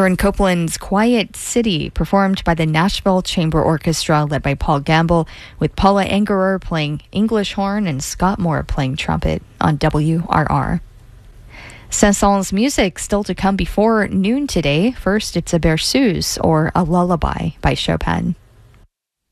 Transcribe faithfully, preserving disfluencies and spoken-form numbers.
Aaron Copland's Quiet City, performed by the Nashville Chamber Orchestra led by Paul Gamble, with Paula Angerer playing English horn and Scott Moore playing trumpet on W R R. Saint-Saëns music still to come before noon today. First, it's a berceuse, or a lullaby, by Chopin.